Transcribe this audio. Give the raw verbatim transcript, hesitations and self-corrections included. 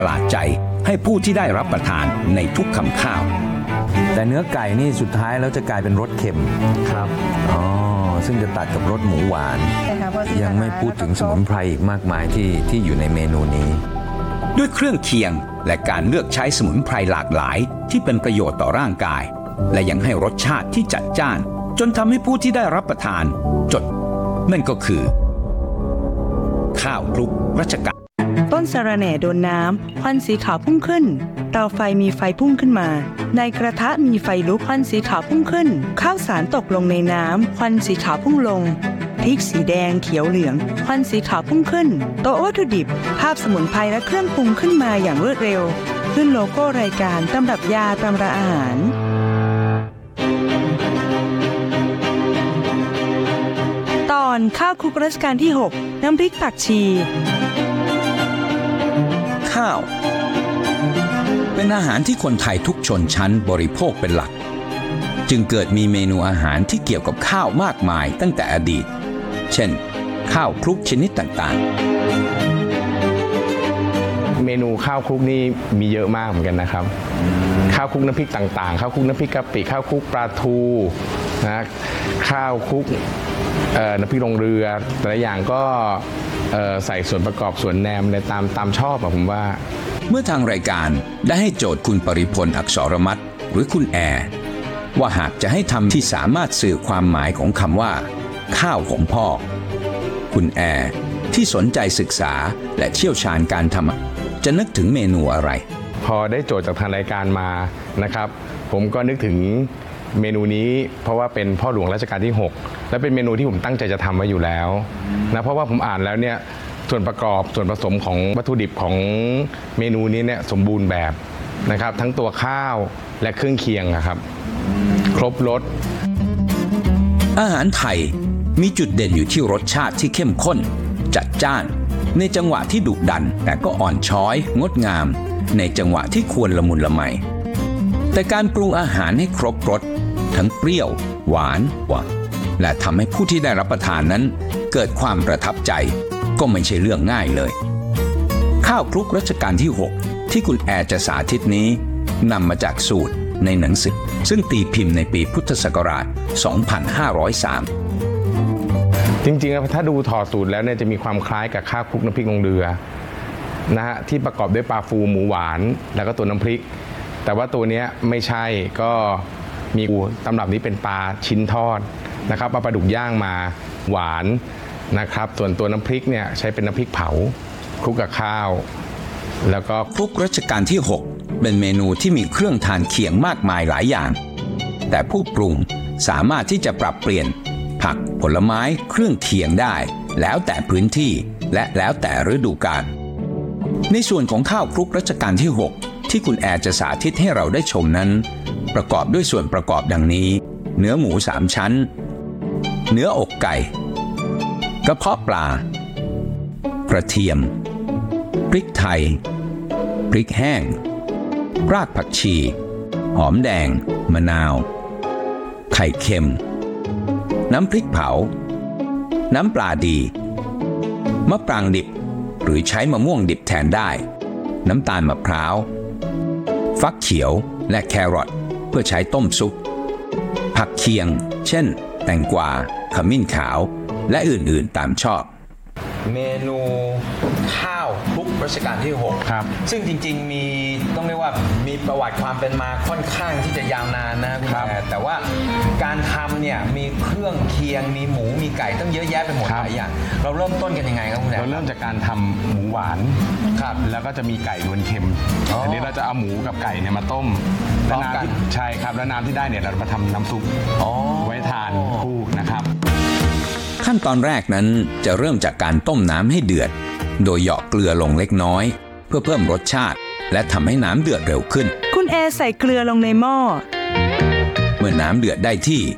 ประหลาดใจให้ผู้ที่ได้รับประทานในทุกคำข้าวแต่เนื้อไก่นี่สุดท้ายแล้วจะกลายเป็นรสเค็มครับอ๋อซึ่งจะตัดกับรสหมูหวานยังไม่พูดถึงสมุนไพรอีกมากมายที่ที่อยู่ในเมนูนี้ด้วยเครื่องเคียงและการเลือกใช้สมุนไพรหลากหลายที่เป็นประโยชน์ต่อร่างกายและยังให้รสชาติที่จัดจ้านจนทำให้ผู้ที่ได้รับประทานจดนั่นก็คือข้าวคลุกรัชกาลต้นสะระแหน่โดนน้ำควันสีขาวพุ่งขึ้นเตาไฟมีไฟพุ่งขึ้นมาในกระทะมีไฟลุกควันสีขาวพุ่งขึ้นข้าวสารตกลงในน้ำควันสีขาวพุ่งลงพริกสีแดงเขียวเหลืองควันสีขาวพุ่งขึ้นโต๊ะวัตถุดิบภาพสมุนไพรและเครื่องปรุงขึ้นมาอย่างรวดเร็วขึ้นโลโก้รายการตำรับยาตำราอาหารตอนข้าวคลุกรัชกาลที่หกน้ำพริกผักชีข้าวเป็นอาหารที่คนไทยทุกชนชั้นบริโภคเป็นหลักจึงเกิดมีเมนูอาหารที่เกี่ยวกับข้าวมากมายตั้งแต่อดีตเช่นข้าวคลุกชนิดต่างๆเมนูข้าวคลุกนี่มีเยอะมากเหมือนกันนะครับข้าวคลุกน้ำพริกต่างๆข้าวคลุกน้ำพริกกะปิข้าวคลุกปลาทูนะข้าวคลุกน้ำพริกลงเรือแต่ละอย่างก็ใส่ส่วนประกอบส่วนแนมในตามตามชอบอะผมว่าเมื่อทางรายการได้ให้โจทย์คุณปริพลอักษรมัตน์หรือคุณแอร์ว่าหากจะให้ทำที่สามารถสื่อความหมายของคำว่าข้าวของพ่อคุณแอร์ที่สนใจศึกษาและเชี่ยวชาญการทำจะนึกถึงเมนูอะไรพอได้โจทย์จากทางรายการมานะครับผมก็นึกถึงเมนูนี้เพราะว่าเป็นพ่อหลวงรัชกาลที่หกและเป็นเมนูที่ผมตั้งใจจะทำไว้อยู่แล้วนะเพราะว่าผมอ่านแล้วเนี่ยส่วนประกอบส่วนผสมของวัตถุดิบของเมนูนี้เนี่ยสมบูรณ์แบบนะครับทั้งตัวข้าวและเครื่องเคียงนะครับครบรสอาหารไทยมีจุดเด่นอยู่ที่รสชาติที่เข้มข้นจัดจ้านในจังหวะที่ดุดันแต่ก็อ่อนช้อยงดงามในจังหวะที่ควรละมุนละไมแต่การปรุงอาหารให้ครบรสทั้งเปรี้ยวหวานหวานและทำให้ผู้ที่ได้รับประทานนั้นเกิดความประทับใจก็ไม่ใช่เรื่องง่ายเลยข้าวคลุกรัชกาลที่หกที่คุณแอร์จะสาธิตนี้นำมาจากสูตรในหนังสือซึ่งตีพิมพ์ในปีพุทธศักราชสองพันห้าร้อยสามจริงๆแล้วถ้าดูถอดสูตรแล้วเนี่ยจะมีความคล้ายกับข้าวคลุกน้ำพริกลงเรือนะฮะที่ประกอบด้วยปลาฟูหมูหวานแล้วก็ตัวน้ำพริกแต่ว่าตัวนี้ไม่ใช่ก็มีตำรับนี้เป็นปลาชิ้นทอดนะครับปลาปลาดุกย่างมาหวานนะครับส่วนตัวน้ำพริกเนี่ยใช้เป็นน้ำพริกเผาคลุกกับข้าวแล้วก็คลุกรัชกาลที่หกเป็นเมนูที่มีเครื่องทานเคียงมากมายหลายอย่างแต่ผู้ปรุงสามารถที่จะปรับเปลี่ยนผักผลไม้เครื่องเคียงได้แล้วแต่พื้นที่และแล้วแต่ฤดูกาลในส่วนของข้าวคลุกรัชกาลที่หกที่คุณแอร์จะสาธิตให้เราได้ชมนั้นประกอบด้วยส่วนประกอบดังนี้เนื้อหมูสามชั้นเนื้ออกไก่กระเพาะปลากระเทียมพริกไทยพริกแห้งรากผักชีหอมแดงมะนาวไข่เค็มน้ำพริกเผาน้ำปลาดีมะปรางดิบหรือใช้มะม่วงดิบแทนได้น้ำตาลมะพร้าวฟักเขียวและแครอทเพื่อใช้ต้มซุปผักเคียงเช่นแตงกวาขมิ้นขาวและอื่นๆตามชอบเมนูข้าวคลุกรัชกาลที่หกครับซึ่งจริงๆมีต้องเรียกว่ามีประวัติความเป็นมาค่อนข้างที่จะยาวนานนะคุณแม่แต่ว่าการทำเนี่ยมีเครื่องเคียงมีหมูมีไก่ต้องเยอะแยะไปหมดหลายอย่างเราเริ่มต้นกันยังไงครับคุณแม่เราเริ่มจากการทำหมูหวานครับแล้วก็จะมีไก่รวนเค็มอันนี้เราจะเอาหมูกับไก่เนี่ยมาต้มแล้วน้ำใช่ครับแล้วน้ำที่ได้เนี่ยเรามาทำน้ำซุปไว้ทานคู่นะครับขั้นตอนแรกนั้นจะเริ่มจากการต้มน้ำให้เดือดโดยเหยาะเกลือลงเล็กน้อยเพื่อเพิ่มรสชาติและทำให้น้ำเดือดเร็วขึ้นคุณแอร์ใส่เกลือลงในหม้อเมื่อน้ำเดือดได้ที่